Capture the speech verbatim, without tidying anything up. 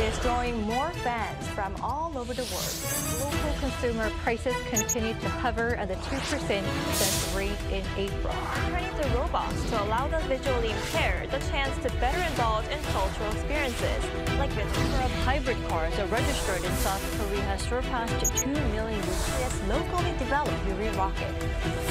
is drawing more fans from all over the world. Local consumer prices continue to hover at the two percent consensus rate in April. Turning to robots to allow the visually impaired the chance to better indulge in cultural experiences, like this number of hybrid cars are registered in South Korea has surpassed two million with this locally developed Yuri rocket.